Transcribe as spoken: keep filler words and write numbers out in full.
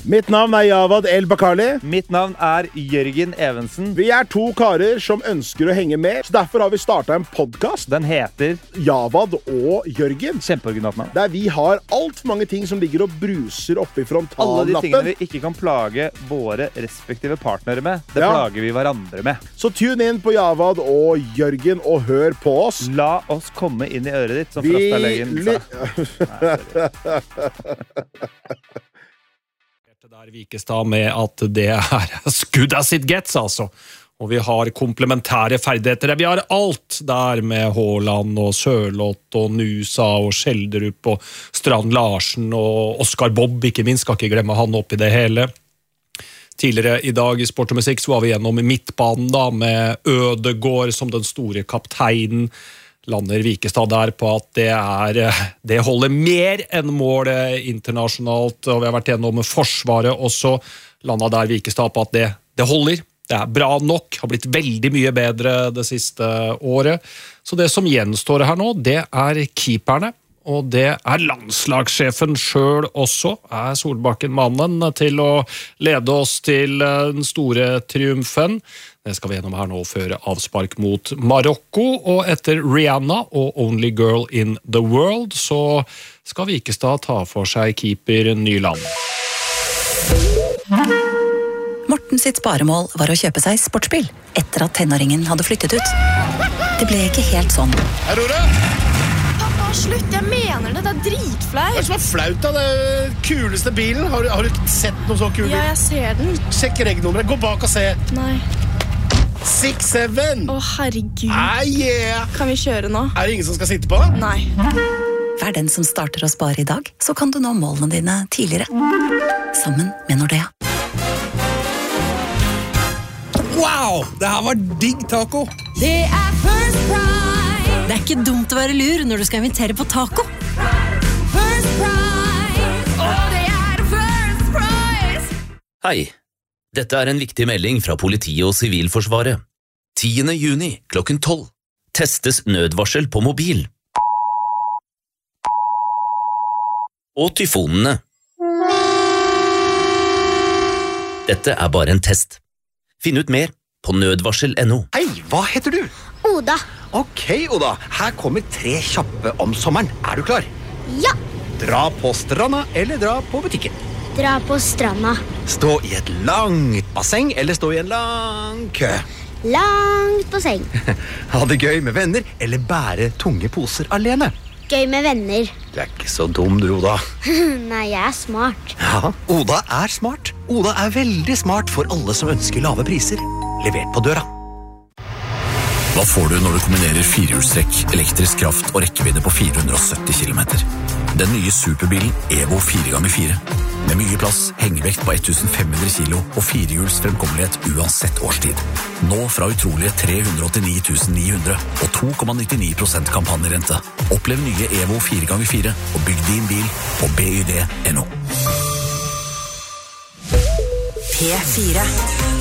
Mitt navn er Javad El Bakali. Mitt navn er Jørgen Evensen. Vi er to karer som ønsker å henge med, så derfor har vi startet en podcast. Den heter Javad og Jørgen. Kjempeoriginalt navn. Der vi har alt for mange ting som ligger og bruser oppe i frontallappen. Alle de tingene vi ikke kan plage våre respektive partnere med, det ja. plager vi hverandre med. Så tune inn på Javad og Jørgen og hør på oss. La oss komme inn i øret ditt, som Frastad-legen sa. Der Vikestad med at det er skudd av sitt gets, altså. Og vi har komplementære ferdigheter. Vi har alt der med Haaland og Sørloth og Nusa og Skjelderup og Strand Larsen og Oscar Bob, ikke minst, skal ikke glemme han opp i det hele. Tidligere i dag i Sport og Musikk så var vi gjennom midtbanen da, med Ødegaard som den store kapteinen. Lander Vikestad der på at det, er, det holder mer enn målet internasjonalt, og vi har vært gjennom forsvaret også. Landet der Vikestad på at det, det holder, det er bra nok, har blitt veldig mye bedre det siste året. Så det som gjenstår her nå, det er keeperne, og det er landslagssjefen selv også, er Solbakken mannen til å lede oss til den store triumfen. Det skal vi gjennom her nå før avspark mot Marokko, og etter Rihanna og Only Girl in the World, så skal Vikestad ta for seg keeper Nyland. Morten sitt sparemål var å kjøpe seg sportsbil, etter at tenåringen hadde flyttet ut. Det ble ikke helt sånn. Aurora! Pappa, slutt, jeg mener det, det er dritflaut. Hva er det som er flaut da? Det er kuleste bilen. Har du, har du sett noe så kul bil? Ja, jeg ser den. Sjekk regnummeret, gå bak og se. Nei. six seven. Å, herregud. Ah, yeah. Kan vi kjøre nå? Er det ingen som skal sitte på? Nei. Vær den som starter å spare i dag, så kan du nå målene dine tidligere. Sammen med Nordea. Wow, det her var digg taco. Det er First Price. Det er ikke dumt å være lur når du skal invitere på taco. First Price. Og det er First Price. Hei. Dette er en viktig melding fra politiet og Sivilforsvaret. tiende juni klokken tolv. Testes nødvarsel på mobil. Og tyfonene. Dette er bare en test. Finn ut mer på nødvarsel punktum no. Hei, hva heter du? Oda. Ok, Oda. Her kommer tre kjappe om sommeren. Er du klar? Ja. Dra på stranda eller dra på butikken? Dra på stranda. Stå i et langt basseng eller stå i en lang kø? Langt basseng. Ha det gøy med venner eller bære tunge poser alene? Gøy med venner. Du er ikke så dum, du, Oda. Nei, jeg er smart. Ja, Oda er smart. Oda er veldig smart for alle som ønsker lave priser. Levert på døra. Hva får du når du kombinerer firehjulstrekk, elektrisk kraft og rekkevidde på fire hundre og sytti kilometer? Den nye superbilen Evo fire ganger fire. Med mye plass, hengevekt på tusen fem hundre kilo og firehjuls fremkommelighet uansett årstid. Nå fra utrolige tre hundre og åttini tusen ni hundre og to komma nittini prosent kampanjerente. Opplev nye Evo fire ganger fire og bygg din bil på B Y D punktum no. P fire